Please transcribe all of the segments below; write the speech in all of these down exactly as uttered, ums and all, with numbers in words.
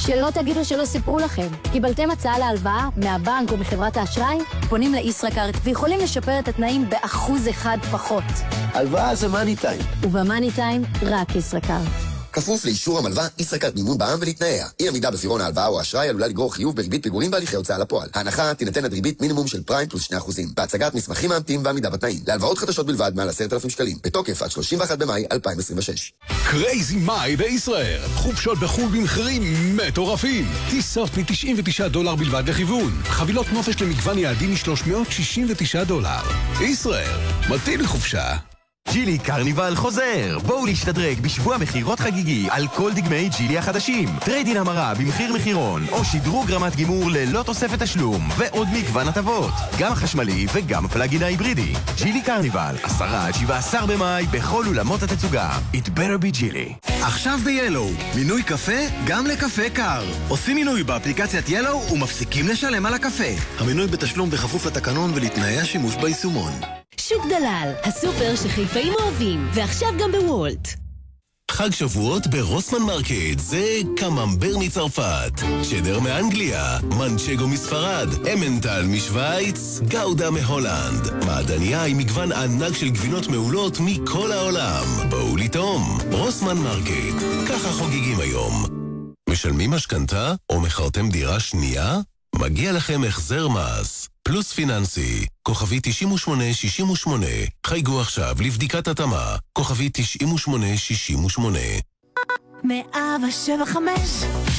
שלא תגידו שלא סיפרו לכם. קיבלתם הצעה להלוואה מהבנק או מחברת האשראי? פונים לישראכרט ויכולים לשפר את התנאים באחוז אחד פחות. הלוואה זה מאני טיים. ובמאני טיים רק ישראכרט. כפוף לאישור המלווה, ישראכרט מימון בע"מ ולתנאיה. אי עמידה בפירעון ההלוואה או האשראי עלולה לגרור חיוב בריבית פיגורים בהליכי הוצאה לפועל. ההנחה תינתן עד ריבית מינימום של פריים פלוס שני אחוזים. בהצגת מסמכים מאמתים ועמידה בתנאים. להלוואות חדשות בלבד מעל עשרת אלפים שקלים. בתוקף עד שלושים ואחד במאי אלפיים עשרים ושש. קרייזי מאי בישראל. חופשות בחו"ל במחירים מטורפים. טיסות מ-תשעים ותשעה דולר בלבד לכיוון. חבילות נופש למגוון יעדים מ-שלוש מאות שישים ותשעה דולר. ישראל, מתאים לחופשה. ג'ילי קרניבל חוזר. בואו להשתדרג בשבוע מחירות חגיגי על כל דגמי ג'ילי החדשים. טריידין המרה במחיר מחירון או שדרוג רמת גימור ללא תוספת תשלום ועוד מגוון הטבות, גם החשמלי וגם הפלאגין ההיברידי. ג'ילי קרניבל, עשרה עד שבעה עשר במאי בכל אולמות התצוגה. It better be ג'ילי. עכשיו ב-ילו, מינוי קפה גם לקפה קר. עושים מינוי באפליקציית ילו ומפסיקים לשלם על הקפה. המינוי בתשלום בכפוף לתקנון ולתנאי השימוש ביישומון. שוק דלל, הסופר שחיפאים אוהבים, ועכשיו גם בוולט. חג שבועות ברוסמן מרקט, זה קממבר מצרפת, צ'דר מאנגליה, מנצ'גו מספרד, אמנטל משוויץ, גאודה מהולנד, מעדניה עם מגוון ענק של גבינות מעולות מכל העולם. בואו לטעום, רוסמן מרקט, ככה חוגגים היום. משלמים משכנתה או מכרתם דירה שנייה? מגיע לכם החזר מס. פלוס פיננסי, כוכבי תשעים ושמונה שישים ושמונה. חייגו עכשיו לבדיקת התאמה, כוכבי תשעים ושמונה שישים ושמונה. מאה שבע וחמש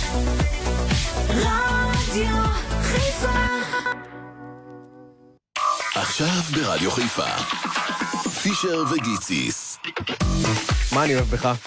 רדיו חיפה. עכשיו ברדיו חיפה, פישר וגיציס. מה אני אוהב בך?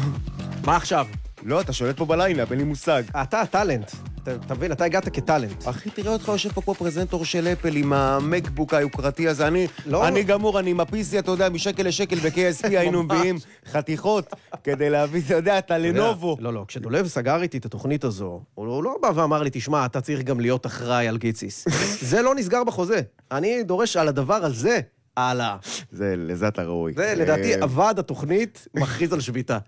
מה עכשיו? לא, אתה שולט פה בלילה, אין לי מושג. אתה הטלנט. אתה מבין, אתה הגעת כטלנט. אחי, תראה אותך יושב פה כמו פרזנטור של אפל עם המקבוק היוקרתי הזה. אני, אני גמור, אני עם הפיסי, אתה יודע, משקל לשקל ב-קי אס פי היינו מביאים חתיכות כדי להביא, אתה יודע, אתה לנובו. לא, לא, כשדולב סגר איתי את התוכנית הזו, הוא לא בא ואמר לי, תשמע, אתה צריך גם להיות אחראי על גיציס. זה לא נסגר בחוזה. אני דורש על הדבר הזה, הלאה. זה, לזה אתה ראוי. זה, לדעתי, עבד התוכנית מכריז על שביתה.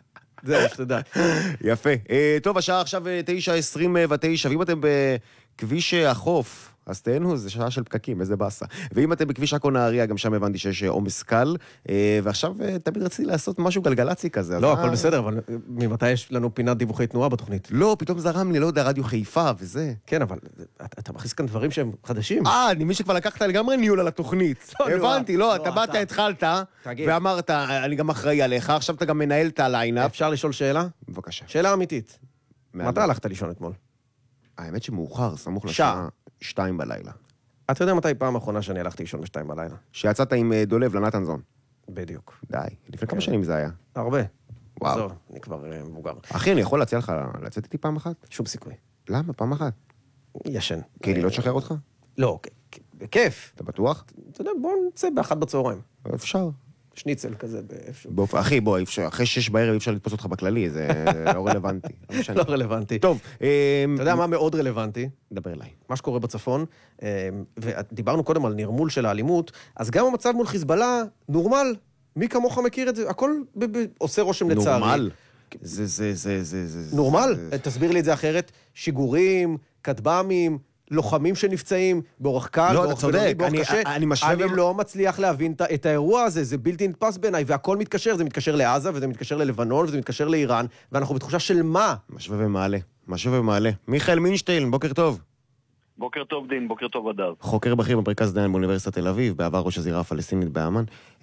זה, שתדע. יפה. טוב, השעה עכשיו תשע עשרים ותשע, ואם אתם בכביש החוף, אז תהנו, זה שעה של פקקים, איזה באסה. ואם אתם בכביש עכו נהריה, גם שם הבנתי שיש עומס קל, ועכשיו תמיד רציתי לעשות משהו גלגלצי כזה. לא, הכל בסדר, אבל ממתי יש לנו פינת דיווחי תנועה בתוכנית? לא, פתאום זרם לי, לא יודע, רדיו חיפה וזה. כן, אבל אתה מכניס כאן דברים שהם חדשים. אה, אני מבין שכבר לקחת לגמרי ניהול על התוכנית. הבנתי, לא, אתה באת, התחלת, ואמרת, אני גם אחראי עליך, עכשיו אתה גם מנהל את הליינאפ. אפשר לשאול שאלה? בבקשה. שאלה אמיתית. מתי הלכת לישון אתמול? האמת שמאוחר, סמוך לשעה שתיים בלילה. אתה יודע מתי פעם האחרונה שאני הלכתי לישון בשתיים בלילה? שיצאת עם דולב לנתנזון. בדיוק. די. לפני כמה שנים זה היה? הרבה. וואו. זו, אני כבר מבוגר. אחי, אני יכול להציע לך לצאת איתי פעם אחת? שום סיכוי. למה? פעם אחת? ישן. כי אני לא תשחרר אותך? לא, בכיף. אתה בטוח? אתה יודע, בוא נצא באחת בצהריים. אפשר. שניצל כזה באיפשהו. אחי, בוא, אחרי שש בערב אי אפשר לתפוס אותך בכללי, זה לא רלוונטי. לא רלוונטי. טוב. אתה יודע מה מאוד רלוונטי? דבר אליי. מה שקורה בצפון, ודיברנו קודם על נרמול של האלימות, אז גם המצב מול חיזבאללה נורמל. מי כמוך מכיר את זה? הכל עושה רושם לצערי. נורמל? זה, זה, זה, זה, זה... נורמל? תסביר לי את זה אחרת. שיגורים, כטב"מים, לוחמים שנפצעים, באורח קל, לא, באורח בינוני, באורח קשה. אני, משווה אני לא מצליח להבין את האירוע הזה, זה בלתי נתפס בעיניי, והכל מתקשר, זה מתקשר לעזה, וזה מתקשר ללבנון, וזה מתקשר לאיראן, ואנחנו בתחושה של מה? משווה ומעלה, משווה ומעלה. מיכאל מינשטיין, בוקר טוב. בוקר טוב דין, בוקר טוב אדר. חוקר בכיר במרכז דיין באוניברסיטת תל אביב, בעבר ראש הזירה הפלסטינית באמן.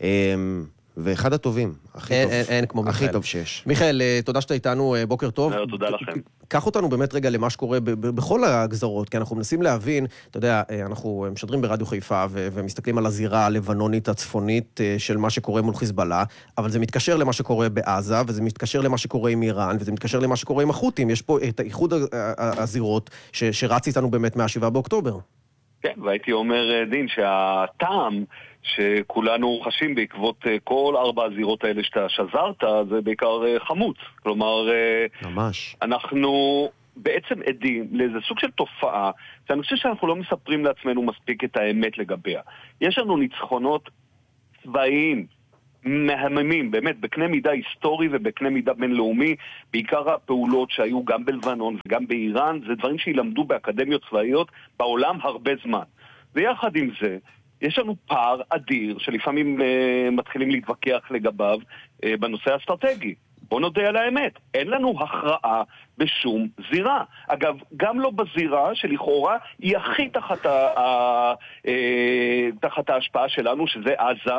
ואחד הטובים, הכי אין, טוב. אין, אין כמו הכי מיכאל. טוב שיש. מיכאל, תודה שאתה איתנו, בוקר טוב. תודה לכם. קח אותנו באמת רגע למה שקורה ב- ב- בכל הגזרות, כי אנחנו מנסים להבין, אתה יודע, אנחנו משדרים ברדיו חיפה ו- ומסתכלים על הזירה הלבנונית הצפונית של מה שקורה מול חיזבאללה, אבל זה מתקשר למה שקורה בעזה, וזה מתקשר למה שקורה עם איראן, וזה מתקשר למה שקורה עם החות'ים. יש פה את האיחוד הזירות ש- שרץ איתנו באמת מהשבעה באוקטובר. כן, והייתי אומר, דין, שהטעם שכולנו חשים בעקבות כל ארבע הזירות האלה שאתה שזרת, זה בעיקר חמוץ. כלומר, ממש. אנחנו בעצם עדים לאיזה סוג של תופעה, שאני חושב שאנחנו לא מספרים לעצמנו מספיק את האמת לגביה. יש לנו ניצחונות צבאיים מהממים, באמת, בקנה מידה היסטורי ובקנה מידה בינלאומי, בעיקר הפעולות שהיו גם בלבנון וגם באיראן, זה דברים שילמדו באקדמיות צבאיות בעולם הרבה זמן. ויחד עם זה, יש לנו פער אדיר שלפעמים אה, מתחילים להתווכח לגביו אה, בנושא האסטרטגי. בוא נודה על האמת, אין לנו הכרעה בשום זירה. אגב, גם לא בזירה שלכאורה היא הכי תחת, ה, ה, אה, תחת ההשפעה שלנו, שזה עזה,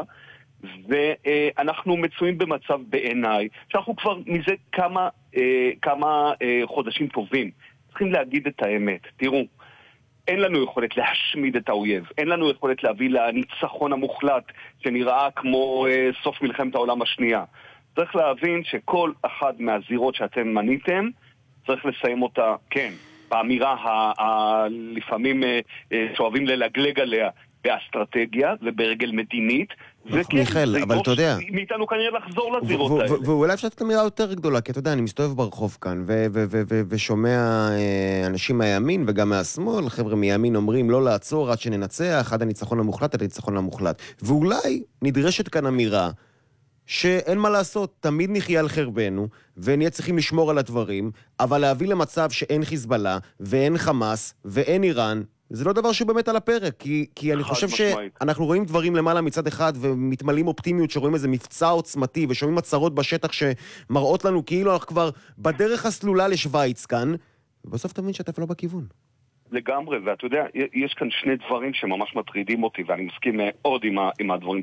ואנחנו מצויים במצב בעיניי, שאנחנו כבר מזה כמה, אה, כמה אה, חודשים טובים. צריכים להגיד את האמת. תראו, אין לנו יכולת להשמיד את האויב, אין לנו יכולת להביא לניצחון המוחלט שנראה כמו אה, סוף מלחמת העולם השנייה. צריך להבין שכל אחד מהזירות שאתם מניתם, צריך לסיים אותה, כן, באמירה ה- ה- לפעמים אה, אה, שאוהבים ללגלג עליה, באסטרטגיה וברגל מדינית, וכן, מיכאל, אבל אתה יודע, מאיתנו כנראה לחזור לזירות האלה. ואולי אפשר לתת אמירה יותר גדולה, כי אתה יודע, אני מסתובב ברחוב כאן, ושומע אנשים מהימין וגם מהשמאל, חבר'ה מימין אומרים לא לעצור עד שננצח, עד הניצחון המוחלט, עד הניצחון המוחלט. ואולי נדרשת כאן אמירה שאין מה לעשות, תמיד נחיה על חרבנו, ונהיה צריכים לשמור על הדברים, אבל להביא למצב שאין חיזבאללה, ואין חמאס, ואין איראן, זה לא דבר שהוא באמת על הפרק, כי, כי אני חושב משמעית. שאנחנו רואים דברים למעלה מצד אחד, ומתמלאים אופטימיות שרואים איזה מבצע עוצמתי, ושומעים הצהרות בשטח שמראות לנו כאילו אנחנו כבר בדרך הסלולה לשוויץ כאן, ובסוף תמיד שתף לא בכיוון. לגמרי, ואתה יודע, יש כאן שני דברים שממש מטרידים אותי, ואני מסכים מאוד עם, ה, עם הדברים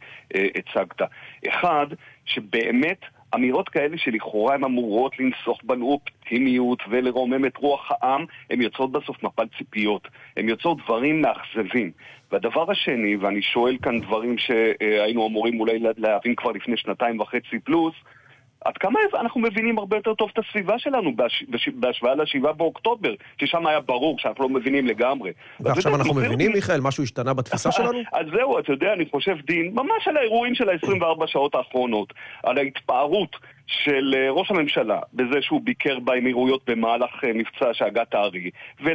שהצגת. אחד, שבאמת אמירות כאלה שלכאורה הן אמורות לנסוך בנו אופטימיות ולרומם את רוח העם, הן יוצאות בסוף מפל ציפיות. הן יוצאות דברים מאכזבים. והדבר השני, ואני שואל כאן דברים שהיינו אמורים אולי להבין כבר לפני שנתיים וחצי פלוס, עד כמה אנחנו מבינים הרבה יותר טוב את הסביבה שלנו בהשוואה לשבעה באוקטובר, ששם היה ברור שאנחנו לא מבינים לגמרי. ועכשיו אנחנו מבינים, מיכאל, משהו השתנה בתפיסה שלנו? אז זהו, אתה יודע, אני חושב דין, ממש על האירועים של ה-עשרים וארבע שעות האחרונות, על ההתפארות של ראש הממשלה, בזה שהוא ביקר באמירויות במהלך מבצע שהגת הארי,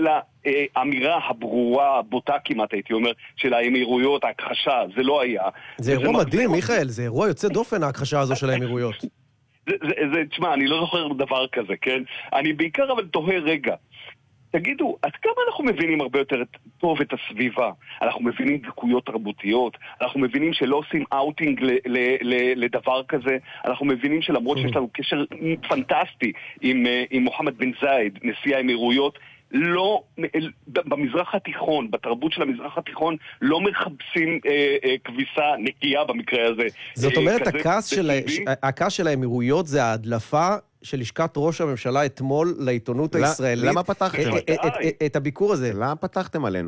ולאמירה הברורה, הבוטה כמעט הייתי אומר, של האמירויות, ההכחשה, זה לא היה. זה אירוע מדהים, מיכאל, זה אירוע יוצא דופן ההכחשה הזו של האמירויות. זה, זה, זה, תשמע, אני לא זוכר דבר כזה, כן? אני בעיקר אבל תוהה רגע. תגידו, עד כמה אנחנו מבינים הרבה יותר טוב את הסביבה? אנחנו מבינים דקויות תרבותיות, אנחנו מבינים שלא עושים אאוטינג ל- ל- ל- לדבר כזה, אנחנו מבינים שלמרות שיש לנו קשר פנטסטי עם, עם מוחמד בן זייד, נשיא האמירויות, לא, במזרח התיכון, בתרבות של המזרח התיכון, לא מחפשים אה, אה, כביסה נקייה במקרה הזה. זאת אומרת, אה, הכעס של, הכעס של האמירויות זה ההדלפה של לשכת ראש הממשלה אתמול לעיתונות הישראלית. למה פתחתם? את, את, את, את הביקור הזה. למה פתחתם עלינו?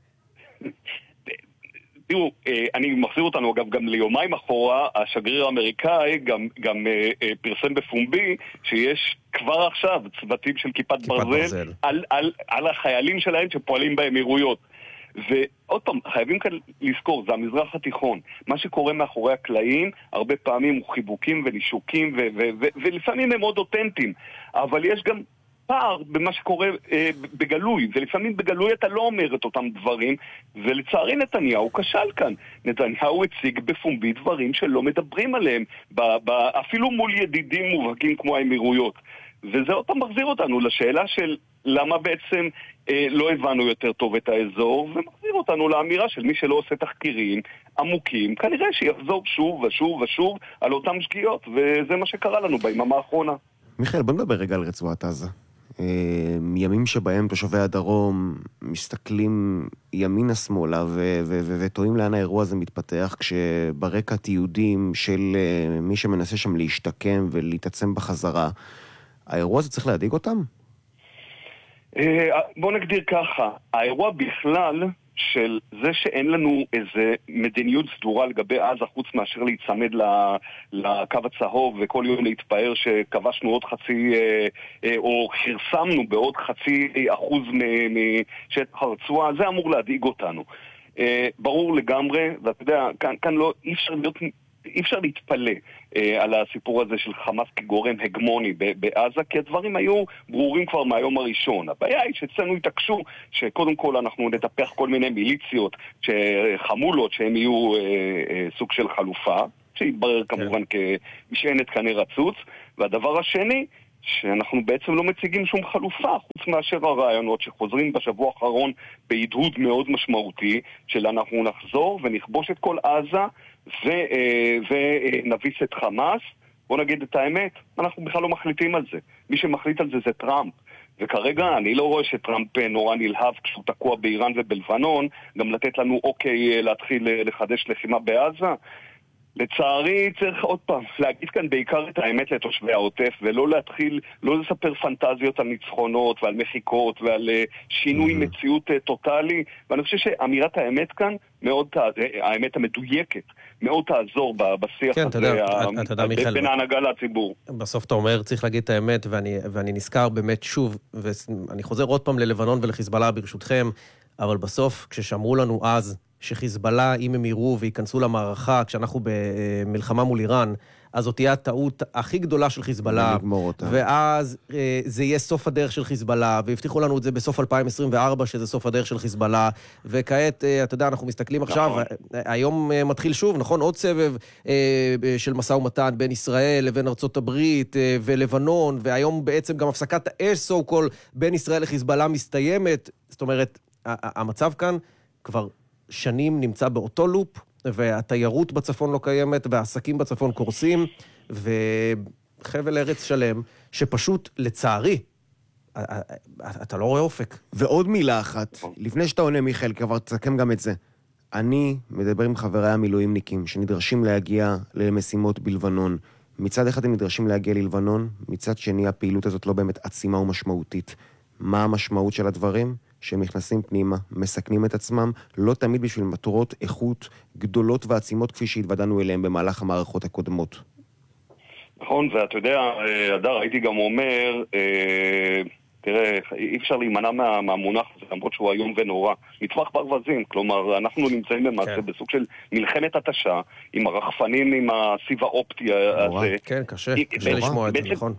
תראו, אני מחזיר אותנו אגב גם ליומיים אחורה, השגריר האמריקאי גם, גם פרסם בפומבי שיש כבר עכשיו צוותים של כיפת, כיפת ברזל, ברזל. על, על, על החיילים שלהם שפועלים באמירויות. ועוד פעם, חייבים כאן לזכור, זה המזרח התיכון. מה שקורה מאחורי הקלעים, הרבה פעמים הוא חיבוקים ונישוקים, ו- ו- ו- ולפעמים הם מאוד אותנטיים. אבל יש גם פער במה שקורה אה, בגלוי, ולפעמים בגלוי אתה לא אומר את אותם דברים, ולצערי נתניהו כשל כאן. נתניהו הציג בפומבי דברים שלא מדברים עליהם, ב- ב- אפילו מול ידידים מובהקים כמו האמירויות. וזה עוד פעם מחזיר אותנו לשאלה של למה בעצם אה, לא הבנו יותר טוב את האזור, ומחזיר אותנו לאמירה של מי שלא עושה תחקירים עמוקים, כנראה שיחזור שוב ושוב ושוב על אותם שגיאות, וזה מה שקרה לנו ביממה האחרונה. מיכאל, בוא נדבר רגע על רצועת עזה. ימים שבהם תושבי הדרום מסתכלים ימינה שמאלה וטועים לאן האירוע הזה מתפתח, כשברקע תיעודים של מי שמנסה שם להשתקם ולהתעצם בחזרה. האירוע הזה צריך להדאיג אותם? בוא נגדיר ככה, האירוע בכלל של זה שאין לנו איזה מדיניות סדורה לגבי עזה חוץ מאשר להיצמד לקו הצהוב וכל יום להתפאר שכבשנו עוד חצי או חרסמנו בעוד חצי אחוז משטח הרצועה, זה אמור להדאיג אותנו. ברור לגמרי, ואתה יודע, כאן, כאן לא, אי אפשר להיות... אי אפשר להתפלא אה, על הסיפור הזה של חמאס כגורם הגמוני בעזה, כי הדברים היו ברורים כבר מהיום הראשון. הבעיה היא שאצלנו התעקשו שקודם כל אנחנו נטפח כל מיני מיליציות, חמולות, שהם יהיו אה, אה, סוג של חלופה. שהתברר כמובן כמשענת קנה רצוץ. והדבר השני, שאנחנו בעצם לא מציגים שום חלופה, חוץ מאשר הרעיונות שחוזרים בשבוע האחרון בהדהוד מאוד משמעותי, של אנחנו נחזור ונכבוש את כל עזה ונביס את חמאס. בוא נגיד את האמת, אנחנו בכלל לא מחליטים על זה. מי שמחליט על זה זה טראמפ. וכרגע אני לא רואה שטראמפ נורא נלהב כשהוא תקוע באיראן ובלבנון, גם לתת לנו אוקיי להתחיל לחדש לחימה בעזה. לצערי צריך עוד פעם להגיד כאן בעיקר את האמת לתושבי העוטף, ולא להתחיל, לא לספר פנטזיות על ניצחונות ועל מחיקות ועל שינוי מציאות טוטלי, ואני חושב שאמירת האמת כאן מאוד, האמת המדויקת, מאוד תעזור בשיח כן, הזה אתה יודע, מיכאל, בין ההנהגה לציבור. בסוף אתה אומר, צריך להגיד את האמת, ואני, ואני נזכר באמת שוב, ואני חוזר עוד פעם ללבנון ולחיזבאללה ברשותכם, אבל בסוף, כששמרו לנו אז, שחיזבאללה, אם הם יראו וייכנסו למערכה, כשאנחנו במלחמה מול איראן, אז זאת תהיה הטעות הכי גדולה של חיזבאללה, ואז אה, זה יהיה סוף הדרך של חיזבאללה, והבטיחו לנו את זה בסוף אלפיים עשרים וארבע, שזה סוף הדרך של חיזבאללה, וכעת, אה, אתה יודע, אנחנו מסתכלים עכשיו, נכון. היום אה, מתחיל שוב, נכון, עוד סבב אה, של מסע ומתן בין ישראל לבין ארצות הברית אה, ולבנון, והיום בעצם גם הפסקת האש, סו קול, בין ישראל לחיזבאללה מסתיימת, זאת אומרת, המצב כאן כבר שנים נמצא באותו לופ, והתיירות בצפון לא קיימת, והעסקים בצפון קורסים, וחבל ארץ שלם, שפשוט, לצערי, אתה לא רואה אופק. ועוד מילה אחת, לפני שאתה עונה, מיכאל, כבר תסכם גם את זה. אני מדבר עם חברי המילואימניקים, שנדרשים להגיע למשימות בלבנון. מצד אחד הם נדרשים להגיע ללבנון, מצד שני הפעילות הזאת לא באמת עצימה ומשמעותית. מה המשמעות של הדברים? שהם נכנסים פנימה, מסכנים את עצמם, לא תמיד בשביל מטרות איכות גדולות ועצימות כפי שהתוודענו אליהם במהלך המערכות הקודמות. נכון, ואתה יודע, הדר, הייתי גם אומר, תראה, אי אפשר להימנע מה, מהמונח הזה, למרות שהוא היום ונורא. מטווח ברווזים, כלומר, אנחנו נמצאים במעשה כן. בסוג של מלחמת התשה, עם הרחפנים, עם הסיב האופטי נורא. הזה. כן, קשה, קשה לשמוע את זה, נכון.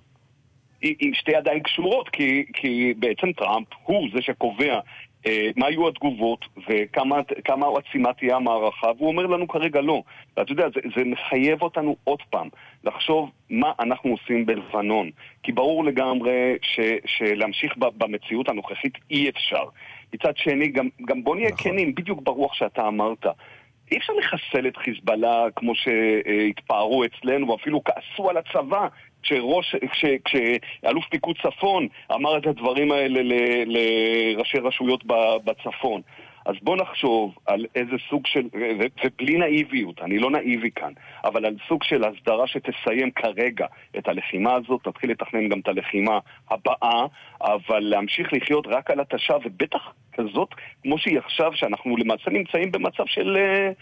עם שתי ידיים קשורות, כי, כי בעצם טראמפ הוא זה שקובע אה, מה יהיו התגובות וכמה כמה עצימה תהיה המערכה, והוא אומר לנו כרגע לא. ואתה יודע, זה, זה מחייב אותנו עוד פעם לחשוב מה אנחנו עושים בלבנון, כי ברור לגמרי ש, שלהמשיך במציאות הנוכחית אי אפשר. מצד שני, גם, גם בוא נהיה נכון. כנים, בדיוק ברוח שאתה אמרת, אי אפשר לחסל את חיזבאללה כמו שהתפארו אצלנו, ואפילו כעסו על הצבא, כשראש, כש, כשאלוף פיקוד צפון אמר את הדברים האלה ל, לראשי רשויות בצפון. אז בוא נחשוב על איזה סוג של, ובלי נאיביות, אני לא נאיבי כאן, אבל על סוג של הסדרה שתסיים כרגע את הלחימה הזאת, נתחיל לתכנן גם את הלחימה הבאה, אבל להמשיך לחיות רק על התשה, ובטח כזאת, כמו שהיא עכשיו, שאנחנו למעשה נמצאים במצב של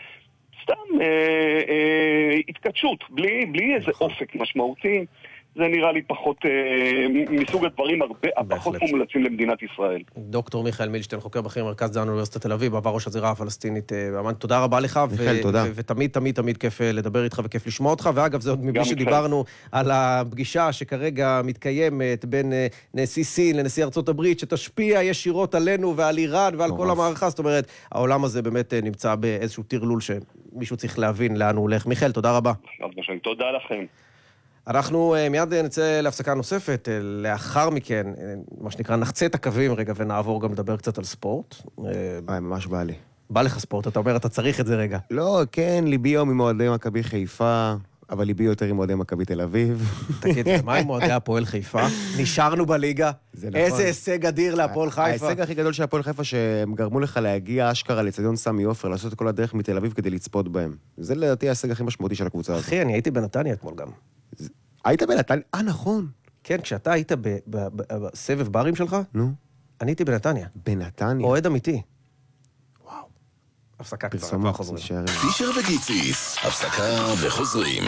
סתם אה, אה, התקדשות, בלי, בלי איזה אופק משמעותי. זה נראה לי פחות, אה, מסוג הדברים הרבה, הפחות מומלצים למדינת ישראל. דוקטור מיכאל מילשטיין, חוקר בכיר מרכז דן אוניברסיטת תל אביב, בעבר ראש הזירה הפלסטינית. אמן, תודה רבה לך. מיכאל, ו- תודה. ו- ותמיד, תמיד, תמיד כיף לדבר איתך וכיף לשמוע אותך. ואגב, זה עוד מבלי שדיברנו על הפגישה שכרגע מתקיימת בין נשיא סין לנשיא ארצות הברית, שתשפיע ישירות עלינו ועל איראן ועל כל המערכה. זאת אומרת, העולם הזה באמת נמצא באיזשהו תרלול שמישהו צריך להבין לאן הוא הולך. מיכאל, תודה רבה. תודה לכם. אנחנו מיד נצא להפסקה נוספת, לאחר מכן, מה שנקרא, נחצה את הקווים רגע ונעבור גם לדבר קצת על ספורט. ממש בא לי. בא לך ספורט, אתה אומר, אתה צריך את זה רגע. לא, כן, ליבי יום עם מועדי מכבי חיפה, אבל ליבי יותר עם מועדי מכבי תל אביב. תגיד, מה עם מועדי הפועל חיפה? נשארנו בליגה. איזה הישג אדיר להפועל חיפה. ההישג הכי גדול של הפועל חיפה, שהם גרמו לך להגיע אשכרה לצדיון סמי עופר, לעשות את כל הדרך מתל אביב כדי לצפות בהם. זה לדעתי ההישג הכי משמעותי של הקבוצה הזאת. אחי, אני הייתי בנתניה אתמול גם. היית בנתניה? אה, נכון. כן, כשאתה היית בסבב ברים שלך, נו. אני הייתי בנתניה. בנתניה? אוהד אמיתי. וואו. הפסקה קצרה. פרסומות, חוזרים. פישר וגיציס, הפסקה וחוזרים.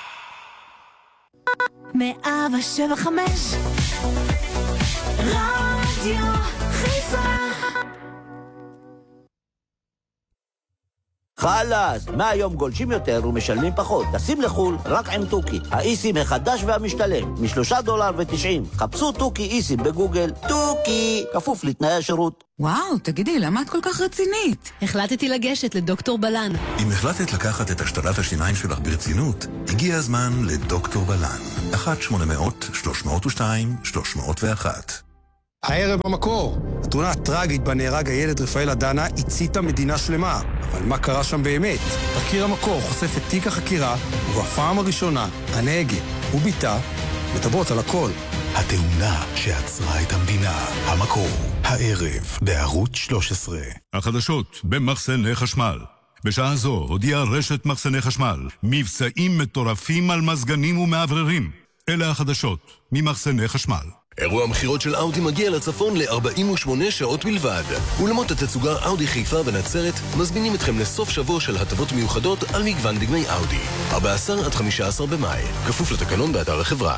מאה ושבע חמש רדיו חיפה. חלאס, מהיום גולשים יותר ומשלמים פחות. טסים לחול רק עם טוקי. האיסים החדש והמשתלם, משלושה דולר ותשעים. חפשו טוקי איסים בגוגל. טוקי, כפוף לתנאי השירות. וואו, תגידי, למה את כל כך רצינית? החלטתי לגשת לדוקטור בלן. אם החלטת לקחת את השתלת השיניים שלך ברצינות, הגיע הזמן לדוקטור בלן. אחת שמונה מאות שלוש מאות ושתיים שלוש מאות ואחת. הערב במקור, התאונה הטרגית בה נהרג הילד רפאל אדנה הציתה מדינה שלמה. אבל מה קרה שם באמת? תחקיר המקור חושף את תיק החקירה, ובפעם הראשונה, הנהגת וביתה מדברות על הכל. התאונה שעצרה את המדינה. המקור, הערב, בערוץ שלוש עשרה. החדשות במחסני חשמל. בשעה זו הודיעה רשת מחסני חשמל מבצעים מטורפים על מזגנים ומעבררים. אלה החדשות ממחסני חשמל. אירוע המחירות של אאודי מגיע לצפון ל-ארבעים ושמונה שעות בלבד. אולמות התצוגה אאודי חיפה ונצרת מזמינים אתכם לסוף שבוע של הטבות מיוחדות על מגוון דגמי אאודי. ארבעה עשר עד חמישה עשר במאי. כפוף לתקנון באתר החברה.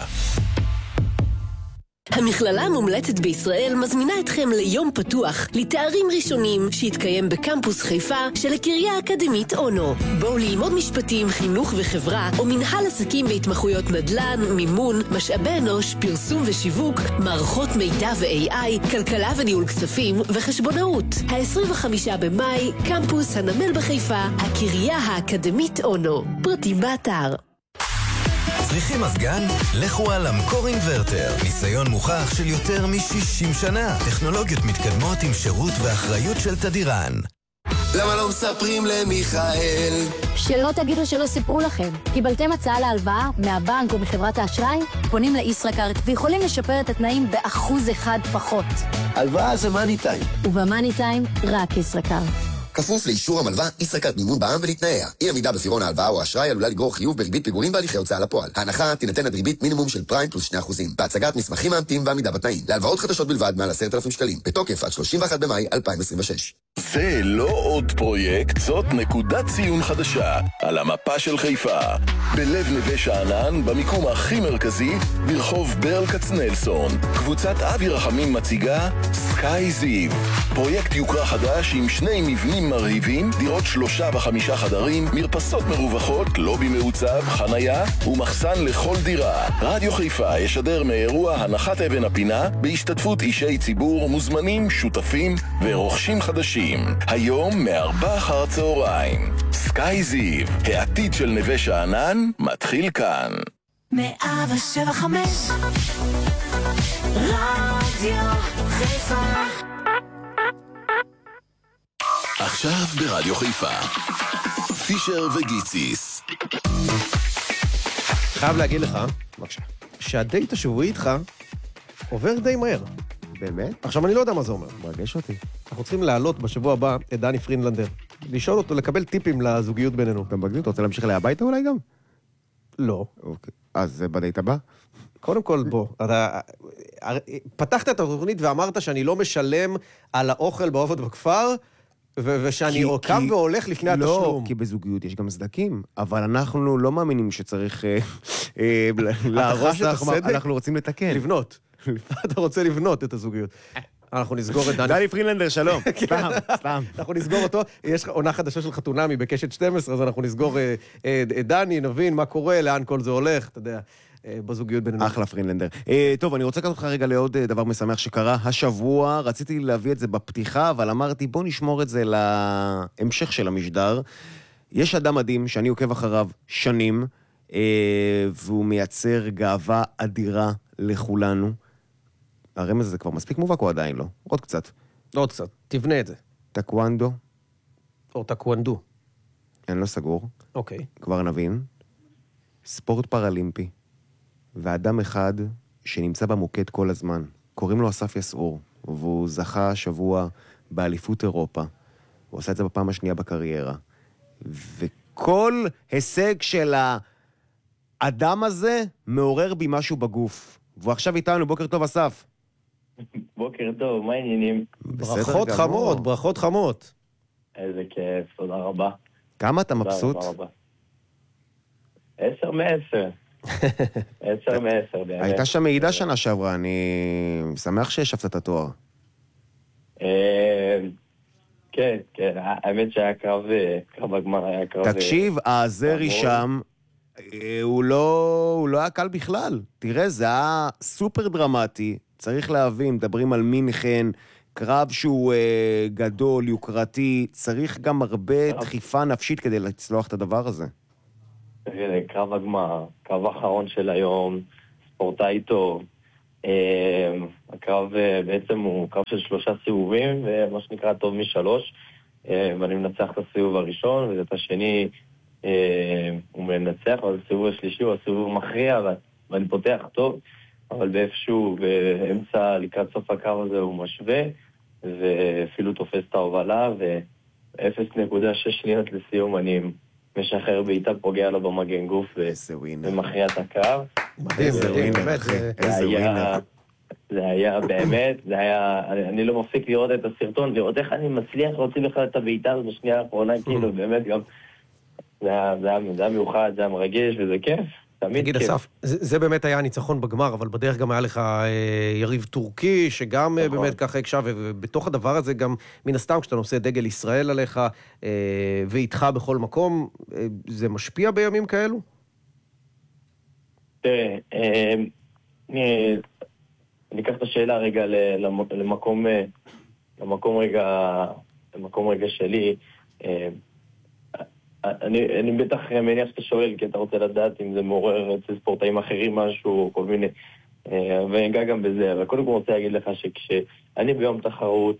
המכללה המומלצת בישראל מזמינה אתכם ליום פתוח לתארים ראשונים שיתקיים בקמפוס חיפה של הקריה האקדמית אונו. בואו ללמוד משפטים, חינוך וחברה או מנהל עסקים בהתמחויות נדל"ן, מימון, משאבי אנוש, פרסום ושיווק, מערכות מידע ו-איי איי, כלכלה וניהול כספים וחשבונאות. ה-עשרים וחמישה במאי, קמפוס הנמל בחיפה, הקריה האקדמית אונו. פרטים באתר. צריכים מזגן? לכו על המקור אינברטר. ניסיון מוכח של יותר מ-שישים שנה. טכנולוגיות מתקדמות עם שירות ואחריות של תדירן. למה לא מספרים למיכאל? שלא תגידו שלא סיפרו לכם. קיבלתם הצעה להלוואה מהבנק או מחברת האשראי? פונים לישראכרט ויכולים לשפר את התנאים באחוז אחד פחות. הלוואה זה מאני טיים. ובמאני טיים רק ישראכרט. כפוף לאישור המלווה, ישראכרט מימון בע"מ ולתנאיה. אי עמידה בפירעון ההלוואה או האשראי עלולה לגרור חיוב בריבית פיגורים בהליכי הוצאה לפועל. ההנחה תינתן עד ריבית מינימום של פריים פלוס שני אחוזים. בהצגת מסמכים מאמתים ועמידה בתנאים. להלוואות חדשות בלבד מעל עשרת אלפים שקלים. בתוקף עד שלושים ואחד במאי אלפיים עשרים ושש. זה לא עוד פרויקט, זאת נקודת ציון חדשה על המפה של חיפה. בלב נווה שאנן, במיקום הכי מרכזי, ברחוב ברל כצנלסון. קבוצת אבי רחמים מציגה סקאי זיו. פרויקט יוקרה חדש עם שני מבנים מרהיבים, דירות שלושה וחמישה חדרים, מרפסות מרווחות, לובי מעוצב, חנייה ומחסן לכל דירה. רדיו חיפה ישדר מאירוע הנחת אבן הפינה בהשתתפות אישי ציבור, מוזמנים, שותפים ורוכשים חדשים. היום מארבע אחר הצהריים. סקאי זיו, העתיד של נווה שאנן, מתחיל כאן. מאה ושבע חמש רדיו חיפה. עכשיו ברדיו חיפה, פישר וגיציס. חייב להגיד לך, בבקשה, שהדייט השבועי איתך עובר די מהר. באמת? עכשיו אני לא יודע מה זה אומר. מרגש אותי. אנחנו צריכים להעלות בשבוע הבא את דני פרינלנדר. לשאול אותו, לקבל טיפים לזוגיות בינינו. גם בגלל, אתה רוצה להמשיך לה הביתה אולי גם? לא. אוקיי. אז זה בדייט הבא? קודם כל, בוא. אתה פתחת את התוכנית ואמרת שאני לא משלם על האוכל בעובד בכפר, ושאני קם והולך לפני התשלום. לא, כי בזוגיות יש גם סדקים, אבל אנחנו לא מאמינים שצריך להרוס, אנחנו רוצים לתקן. לבנות. אתה רוצה לבנות את הזוגיות. אנחנו נסגור את דני... דני פרינלנדר, שלום. סתם, סתם. אנחנו נסגור אותו. יש עונה חדשה של חתונמי בקשת שתים עשרה, אז אנחנו נסגור את דני, נבין מה קורה, לאן כל זה הולך, אתה יודע, בזוגיות בינינו. אחלה פרינלנדר. טוב, אני רוצה לקחת אותך רגע לעוד דבר משמח שקרה השבוע. רציתי להביא את זה בפתיחה, אבל אמרתי, בוא נשמור את זה להמשך של המשדר. יש אדם מדהים שאני עוקב אחריו שנים, והוא מייצר גאווה אדירה לכולנו. הרמז הזה כבר מספיק מובהק או עדיין לא? עוד קצת. עוד קצת, תבנה את זה. טקוונדו. או טקוונדו. אני לא סגור. אוקיי. כבר נבין. ספורט פרלימפי. ואדם אחד שנמצא במוקד כל הזמן. קוראים לו אסף יסעור. והוא זכה השבוע באליפות אירופה. הוא עושה את זה בפעם השנייה בקריירה. וכל הישג של האדם הזה מעורר בי משהו בגוף. והוא עכשיו איתנו, בוקר טוב אסף. בוקר טוב, מה העניינים? ברכות חמות, ברכות חמות. איזה כיף, תודה רבה. כמה אתה מבסוט? תודה רבה. עשר מעשר. עשר מעשר, באמת. הייתה שם מעידה שנה שעברה, אני שמח שישבת את התואר. כן, כן, האמת שהיה קרב, קרב הגמר היה קרב... תקשיב, העזרי שם, הוא לא, הוא לא היה קל בכלל. תראה, זה היה סופר דרמטי, צריך להבין, מדברים על מינכן, קרב שהוא אה, גדול, יוקרתי, צריך גם הרבה דחיפה נפשית כדי לצלוח את הדבר הזה. זה קרב הגמר, קרב האחרון של היום, ספורטאי טוב. אה, הקרב אה, בעצם הוא קרב של שלושה סיבובים, ומה שנקרא טוב משלוש, אה, ואני מנצח את הסיבוב הראשון, ואת השני אה, הוא מנצח, אבל הסיבוב השלישי הוא הסיבוב מכריע, ואני פותח טוב. אבל באיפשהו, באמצע, לקראת סוף הקרב הזה הוא משווה, ואפילו תופס את ההובלה, ו-אפס נקודה שש שניות לסיום אני משחרר בעיטה, פוגע לו במגן גוף, ומכריע את הקרב. מדהים, מדהים, באמת, זה היה... זה היה באמת, זה היה... אני לא מפסיק לראות את הסרטון, לראות איך אני מצליח להוציא בכלל את הבעיטה הזאת בשנייה האחרונה, כאילו, באמת גם... זה היה מיוחד, זה היה מרגש, וזה כיף. תגיד, אסף, זה באמת היה הניצחון בגמר, אבל בדרך גם היה לך יריב טורקי, שגם באמת ככה הקשב, ובתוך הדבר הזה גם, מן הסתם, כשאתה נושא דגל ישראל עליך, ואיתך בכל מקום, זה משפיע בימים כאלו? תראה, אני אקח את השאלה רגע למקום, למקום רגע, למקום רגע שלי, אני, אני בטח מניח שאתה שואל, כי אתה רוצה לדעת אם זה מעורר אצל ספורטאים אחרים משהו, כל מיני, ואני אגע גם בזה, אבל קודם כל רוצה להגיד לך שכשאני ביום תחרות,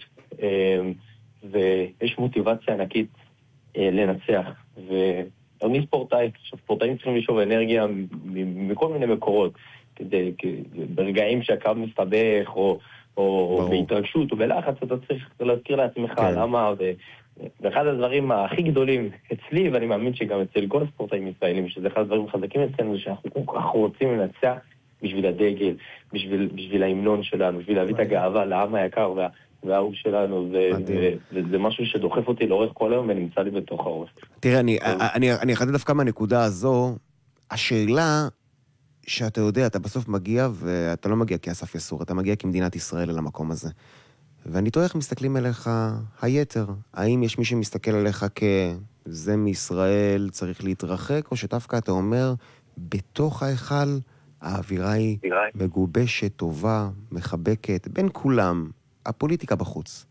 ויש מוטיבציה ענקית לנצח, ואני ספורטאי, ספורטאים צריכים לשאוב אנרגיה מכל מיני מקורות, כדי, ברגעים שהקרב מסתבך, או, או בהתרגשות, או בלחץ, אתה צריך להזכיר לעצמך למה, ו... ואחד הדברים הכי גדולים אצלי, ואני מאמין שגם אצל כל הספורטאים ישראלים, שזה אחד הדברים חזקים אצלנו, שאנחנו כל כך רוצים לנצח בשביל הדגל, בשביל, בשביל ההמנון שלנו, בשביל להביא את הגאווה לעם היקר וה, והאהוב שלנו, וזה משהו שדוחף אותי לאורך כל היום ונמצא לי בתוך הראש. תראה, אני, אני, אני אחדד דווקא מהנקודה הזו, השאלה שאתה יודע, אתה בסוף מגיע, ואתה לא מגיע כאסף יסור, אתה מגיע כמדינת ישראל אל המקום הזה. ואני תוהה איך מסתכלים עליך היתר. האם יש מי שמסתכל עליך כזה מישראל צריך להתרחק, או שדווקא אתה אומר, בתוך ההיכל האווירה היא מגובשת, טובה, מחבקת, בין כולם, הפוליטיקה בחוץ.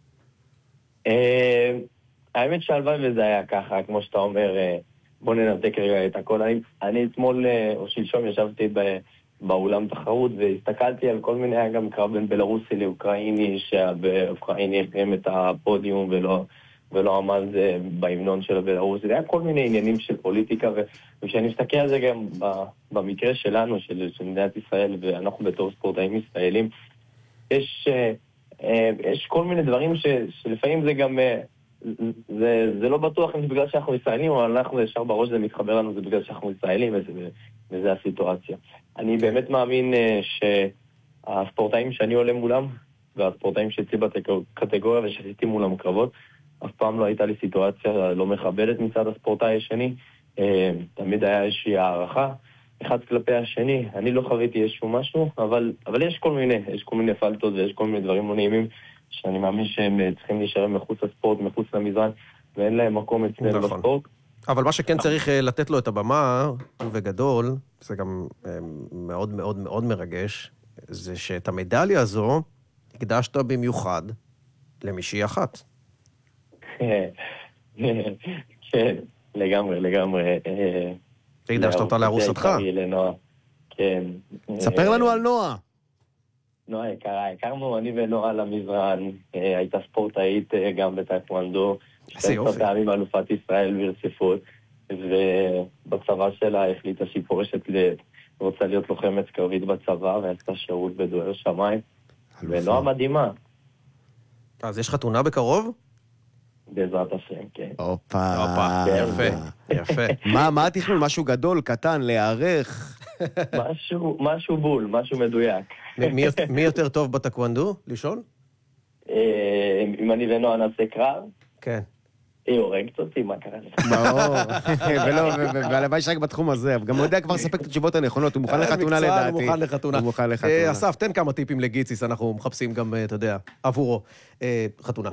האמת שהלוואי וזה היה ככה, כמו שאתה אומר, בוא ננתק רגע את הכל. אני אתמול או שלשום ישבתי ב... באולם תחרות, והסתכלתי על כל מיני, גם קרב בין בלרוסי לאוקראיני, שהאוקראיני החיים את הפודיום ולא, ולא עמד בהמנון של הבלרוסי. זה היה כל מיני עניינים של פוליטיקה, וכשאני מסתכל על זה גם במקרה שלנו, של, של מדינת ישראל, ואנחנו בתור ספורטאים ישראלים, יש, יש כל מיני דברים ש, שלפעמים זה גם, זה, זה לא בטוח אם זה בגלל שאנחנו ישראלים, אבל אנחנו ישר בראש זה מתחבר לנו, זה בגלל שאנחנו ישראלים, וזה, וזה הסיטואציה. אני באמת מאמין שהספורטאים שאני עולה מולם, והספורטאים שיצאי בקטגוריה ושעשיתי מולם קרבות, אף פעם לא הייתה לי סיטואציה לא מכבדת מצד הספורטאי השני. תמיד היה איזושהי הערכה, אחד כלפי השני. אני לא חוויתי איזשהו משהו, אבל, אבל יש כל מיני, יש כל מיני פלטות ויש כל מיני דברים לא נעימים, שאני מאמין שהם צריכים להישאר מחוץ לספורט, מחוץ למזרן, ואין להם מקום אצלנו נכון. בספורט. אבל מה שכן צריך לתת לו את הבמה, וגדול, זה גם מאוד מאוד מאוד מרגש, זה שאת המדליה הזו הקדשת במיוחד למישהי אחת. כן, לגמרי, לגמרי. הקדשת אותה לארוסתך. כן. ספר לנו על נועה. נועה יקרה, הכרנו אני ונועה למזרן, הייתה ספורטאית גם בטייקוונדו, שתי פעמים אלופת ישראל ברציפות, ובצבא שלה החליטה שהיא פורשת, רוצה להיות לוחמת קרבית בצבא, ועשתה שירות בדואר שמיים, ונועה מדהימה. אז יש חתונה בקרוב? בעזרת השם, כן. אופה. יפה, יפה. מה התכנון? משהו גדול, קטן, להיערך? משהו בול, משהו מדויק. מי יותר טוב בטקוונדו? לישון? אם אני ונועה נעשה קרב? כן. היא הורגת אותי, מה קרה לך? ברור, והלוואי שרק בתחום הזה, גם הוא יודע כבר לספק את התשובות הנכונות, הוא מוכן לחתונה לדעתי. הוא מוכן לחתונה. הוא מוכן לחתונה. אסף, תן כמה טיפים לגיציס, אנחנו מחפשים גם, אתה יודע, עבורו, חתונה.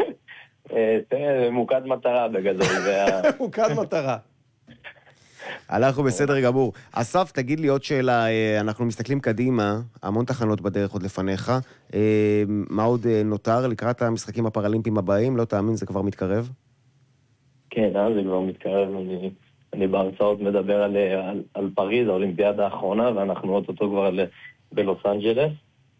תראה, מוקד מטרה בגדול. מוקד מטרה. אנחנו בסדר גמור. אסף, תגיד לי עוד שאלה, אנחנו מסתכלים קדימה, המון תחנות בדרך עוד לפניך, מה עוד נותר לקראת המשחקים הפרלימפיים הבאים? לא תאמין, זה כבר מתקרב? כן, זה כבר מתקרב. אני, אני בהרצאות מדבר על, על, על פריז, האולימפיאדה האחרונה, ואנחנו עוד אותו כבר בלוס אנג'לס.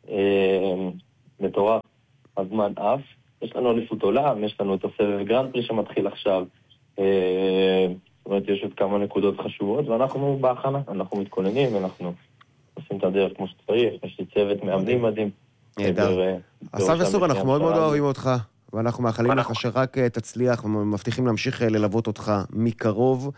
מטורף, הזמן אף. יש לנו אליפות עולם, יש לנו את הסבב גרנד פרי שמתחיל עכשיו. זאת אומרת, יש עוד כמה נקודות חשובות, ואנחנו בהכנה, אנחנו מתכוננים, אנחנו עושים את הדרך כמו שצריך, יש לי צוות מאמנים מדהים. אסף וסור, אנחנו מאוד מאוד אוהבים אותך, ואנחנו מאחלים לך שרק תצליח, ומבטיחים להמשיך ללוות אותך מקרוב,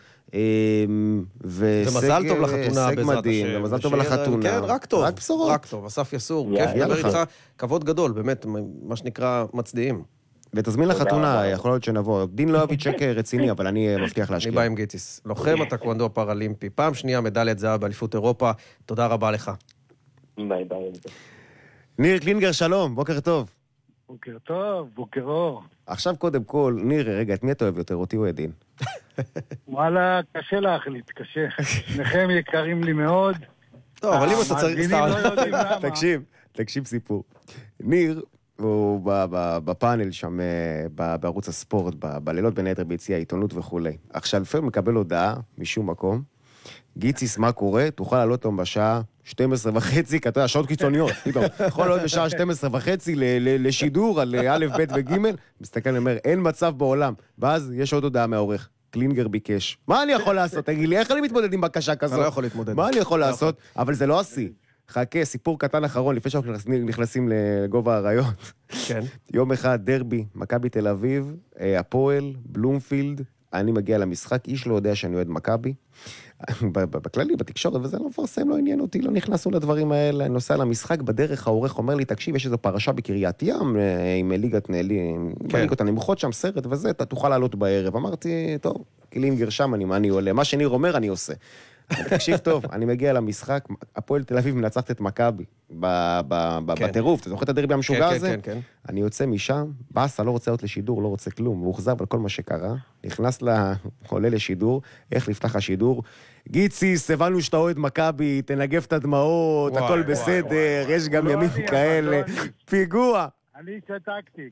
ומזל טוב לחתונה בעזרת השם. ומזל טוב לחתונה. כן, רק טוב. רק בשורות. רק טוב, אסף יסור, כיף לדבר איתך, כבוד גדול, באמת, מה שנקרא מצדיעים. ותזמין לחתונה, יכול להיות שנבוא. דין לא אוהב צ'ק רציני, אבל אני מבטיח להשקיע. אני בא עם גיטיס. לוחם הטקוונדו הפראלימפי. פעם שנייה מדליית זהב באליפות אירופה. תודה רבה לך. ביי ביי. ניר קלינגר, שלום, בוקר טוב. בוקר טוב, בוקר אור. עכשיו קודם כל, ניר, רגע, את מי אתה אוהב יותר, אותי או עדין? וואלה, קשה להחליט, קשה. שניכם יקרים לי מאוד. טוב, אבל אם אתה צריך... תקשיב, תקשיב סיפור. ניר... הוא בפאנל שם, בערוץ הספורט, בלילות בין היתר ביציע העיתונות וכו'. עכשיו, לפעמים מקבל הודעה משום מקום, גיציס, מה קורה? תוכל לעלות היום בשעה שתים עשרה וחצי, כי אתה יודע, שעות קיצוניות, פתאום. יכול לעלות בשעה שתים עשרה וחצי לשידור על א', ב' וג', מסתכל, אני אומר, אין מצב בעולם. ואז יש עוד הודעה מהעורך. קלינגר ביקש. מה אני יכול לעשות? תגיד לי, איך אני מתמודד עם בקשה כזאת? אני לא יכול להתמודד. מה אני יכול לעשות? אבל זה לא עשי. חכה, סיפור קטן אחרון, לפני שאנחנו נכנסים לגובה הרעיון. כן. יום אחד, דרבי, מכבי תל אביב, הפועל, בלומפילד, אני מגיע למשחק, איש לא יודע שאני אוהד מכבי. בכללי, בתקשורת, וזה לא מפרסם, לא עניין אותי, לא נכנסו לדברים האלה. אני נוסע למשחק, בדרך העורך אומר לי, תקשיב, יש איזו פרשה בקריית ים, עם ליגת ליגות הנמוכות שם, סרט וזה, אתה תוכל לעלות בערב. אמרתי, טוב, קלינגר שם, אני, מה אני עולה? מה שניר אומר, אני עושה. תקשיב טוב, אני מגיע למשחק, הפועל תל אביב מנצחת את מכבי בטירוף, אתה זוכר את הדרבי המשוגע הזה? אני יוצא משם, באסה לא רוצה להיות לשידור, לא רוצה כלום, הוא הוחזב על כל מה שקרה, נכנס עולה לשידור, איך לפתח השידור, גיציס, הבנו שאתה אוהד מכבי, תנגב את הדמעות, הכל בסדר, יש גם ימים כאלה, פיגוע. אני שתקתי,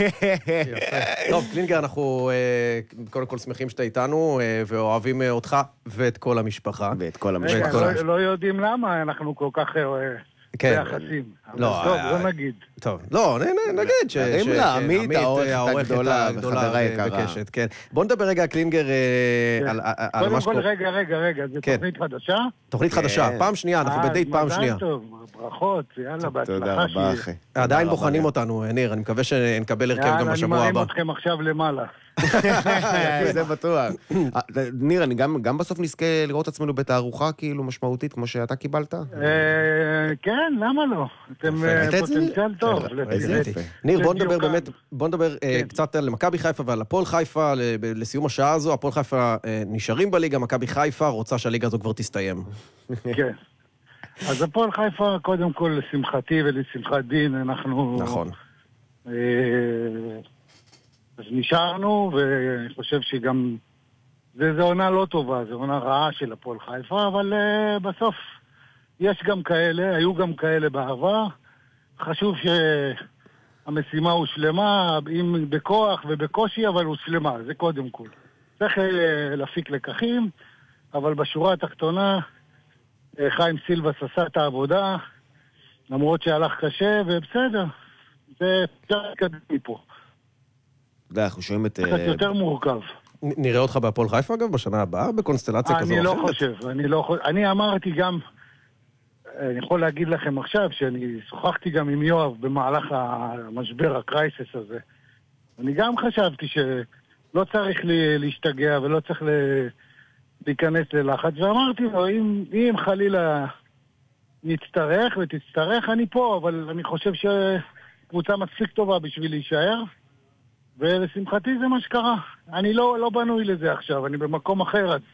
טוב, קלינגר, אנחנו קודם כל שמחים שאתה איתנו, ואוהבים אותך ואת כל המשפחה. ואת כל המשפחה. רגע, לא יודעים למה אנחנו כל כך ביחסים. לא, טוב, לא נגיד. טוב, לא, נגיד הרים לה, עמית, העורכת הגדולה וחברה יקרה. בוא נדבר רגע, קלינגר, על מה שקורה. קודם כל, רגע, רגע, רגע, זו תוכנית חדשה? תוכנית חדשה, פעם שנייה, אנחנו בדייט פעם שנייה. מזל טוב, ברכות, יאללה, בהצלחה. תודה רבה, אחי. עדיין בוחנים אותנו, ניר, אני מקווה שנקבל הרכב גם בשבוע הבא. אני מרים אתכם עכשיו למעלה. זה בטוח. ניר, אני גם בסוף נזכה לראות עצמנו בתערוכה כאילו משמעותית, כמו שאתה קיבלת? כן, למה לא? אתם פוטנציאל טוב. ניר, בוא נדבר באמת, בוא נדבר קצת על מכבי חיפה ועל הפועל חיפה, לסיום השעה הזו, הפועל חיפה נשארים בליגה, מכבי חיפה רוצה שהליגה הזו כבר תסתיים. כן. אז הפועל חיפה, קודם כל, לשמחתי ולשמחת דין, אנחנו... נכון. אז נשארנו, ואני חושב שגם... זה, זה עונה לא טובה, זה עונה רעה של הפועל חיפה, אבל uh, בסוף יש גם כאלה, היו גם כאלה בעבר. חשוב שהמשימה הושלמה, אם בכוח ובקושי, אבל הושלמה, זה קודם כל. צריך uh, להפיק לקחים, אבל בשורה התחתונה, uh, חיים סילבס עשה את העבודה, למרות שהלך קשה, ובסדר, זה אפשר להתקדם מפה. אנחנו שומעים את... קצת יותר מורכב. נראה אותך בהפועל חיפה אגב בשנה הבאה, בקונסטלציה כזו או אחרת? אני לא חושב, אני לא חושב. אני אמרתי גם, אני יכול להגיד לכם עכשיו, שאני שוחחתי גם עם יואב במהלך המשבר, הקרייסס הזה. אני גם חשבתי שלא צריך להשתגע ולא צריך להיכנס ללחץ, ואמרתי לו, אם, אם חלילה נצטרך ותצטרך, אני פה, אבל אני חושב שקבוצה מספיק טובה בשביל להישאר. ולשמחתי זה מה שקרה. אני לא, לא בנוי לזה עכשיו, אני במקום אחר. אז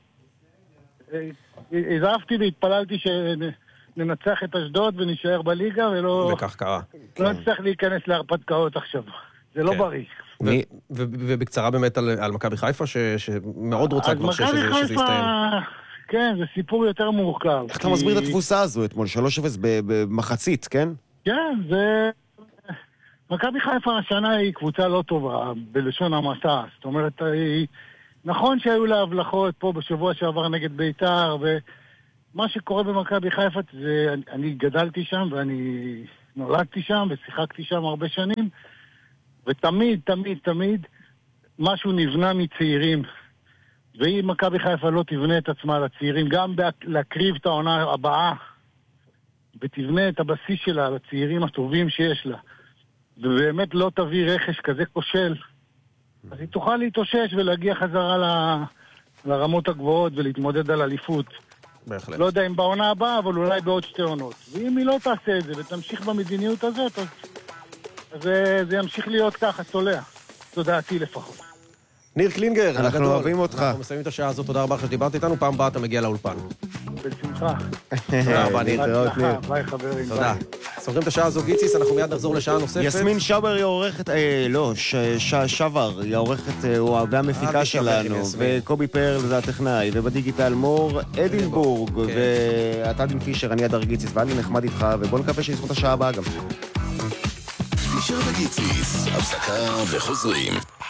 הזעפתי והתפללתי שננצח את אשדוד ונשאר בליגה, ולא... וכך קרה. לא נצטרך להיכנס להרפתקאות עכשיו. זה לא בריא. ובקצרה באמת על מכבי חיפה, שמאוד רוצה כבר שזה יסתיים. כן, זה סיפור יותר מורכב. איך אתה מסביר את התבוסה הזו אתמול? שלוש אפס במחצית, כן? כן, זה... מכבי חיפה השנה היא קבוצה לא טובה, בלשון המעטה. זאת אומרת, היא... נכון שהיו לה הבלחות פה בשבוע שעבר נגד בית"ר, ומה שקורה במכבי חיפה זה... אני, אני גדלתי שם ואני נולדתי שם ושיחקתי שם הרבה שנים, ותמיד, תמיד, תמיד משהו נבנה מצעירים. ואם מכבי חיפה לא תבנה את עצמה לצעירים, גם להקריב את העונה הבאה, ותבנה את הבסיס שלה לצעירים הטובים שיש לה, ובאמת לא תביא רכש כזה כושל, אז היא תוכל להתאושש ולהגיע חזרה ל... לרמות הגבוהות ולהתמודד על אליפות. בהחלט. לא יודע אם בעונה הבאה, אבל אולי בעוד שתי עונות. ואם היא לא תעשה את זה ותמשיך במדיניות הזאת, אז, אז זה, זה ימשיך להיות ככה, צולע. תודעתי לפחות. ניר קלינגר, אנחנו הגדול. אוהבים אותך. אנחנו מסיימים את השעה הזאת, תודה רבה לך שדיברת איתנו, פעם הבאה אתה מגיע לאולפן. בשמחה. תודה רבה, ניר. להתראות, ניר. ביי חברים. תודה. סוגרים את השעה הזו, גיציס, אנחנו מיד נחזור לשעה נוספת. יסמין שובר היא העורכת, אה, לא, ש- ש- שובר, היא העורכת, אה, הוא והמפיקה שלנו, וקובי פרל זה הטכנאי, ובדיגיטל מור אדינבורג, ואתה דין פישר, אני אדר גיציס, והיה לי נחמד איתך, ובוא נקווה שיזכו את השעה הבאה גם. פישר וגיציס, הפסקה וחוזרים.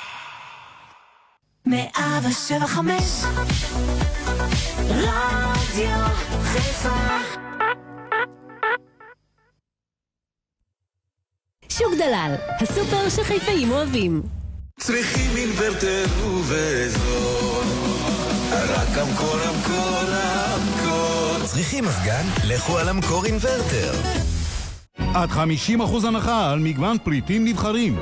מאה ושבע חמש רדיו חיפה. שוק דלל, הסופר שחיפאים אוהבים. צריכים אינוורטר ובזול, רק המקור, המקור, המקור. צריכים מזגן? לכו על המקור אינוורטר. עד חמישים אחוז הנחה על מגוון פריטים נבחרים.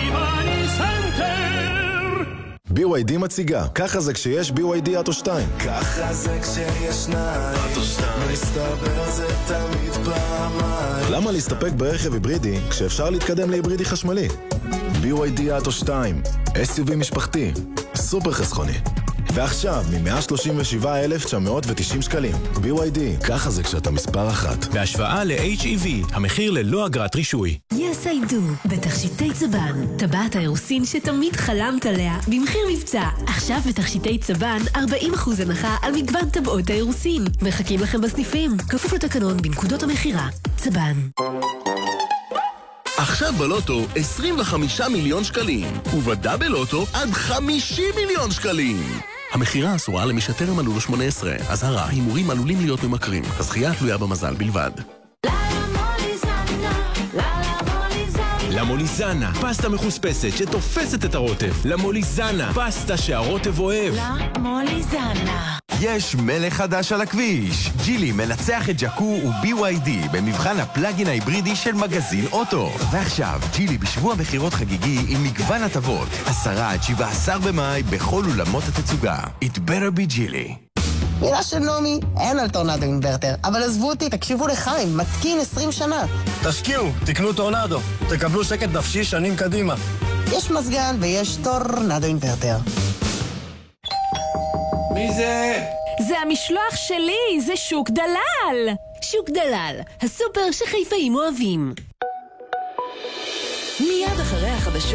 בי וואי די מציגה, ככה זה כשיש בי וואי די אוטו שתיים. ככה זה כשיש שניים, אוטו שתיים. מסתבר זה תמיד פעמיים. למה להסתפק ברכב היברידי כשאפשר להתקדם להיברידי חשמלי? בי וואי די אוטו שתיים, אס יו וי משפחתי, סופר חסכוני. ועכשיו, מ-מאה שלושים ושבעה אלף תשע מאות ותשעים שקלים. בי וואי די, ככה זה כשאתה מספר אחת. בהשוואה ל-אייץ' אי וי, המחיר ללא אגרת רישוי. Yes I do, בתכשיטי צבן. טבעת האירוסין שתמיד חלמת עליה, במחיר מבצע. עכשיו בתכשיטי צבן, ארבעים אחוז הנחה על מגוון טבעות האירוסין. מחכים לכם בסניפים, כפוף לתקנון בנקודות המחירה. צבן. עכשיו בלוטו עשרים וחמישה מיליון שקלים, ובדאבל לוטו עד חמישים מיליון שקלים. המחירה אסורה למי שטרם מלאו לו שמונה עשרה. אזהרה, הימורים עלולים להיות ממכרים. הזכייה תלויה במזל בלבד. למוליזנה, פסטה מחוספסת שתופסת את הרוטף. למוליזנה, פסטה שהרוטף אוהב. למוליזנה. יש מלך חדש על הכביש. ג'ילי מנצח את ג'קו ו-בי וואי די במבחן הפלאגין ההיברידי של מגזין אוטו. ועכשיו, ג'ילי בשבוע מחירות חגיגי עם מגוון הטבות. עשרה עד שבעה עשר במאי בכל אולמות התצוגה. It better be ג'ילי. מילה של נעמי, אין על טורנדו אינוורטר, אבל עזבו אותי, תקשיבו לחיים, מתקין עשרים שנה. תשקיעו, תקנו טורנדו, תקבלו שקט נפשי שנים קדימה. יש מזגן ויש טורנדו אינוורטר. מי זה? זה המשלוח שלי, זה שוק דלל. שוק דלל, הסופר שחיפאים אוהבים. מיד אחרי החדשות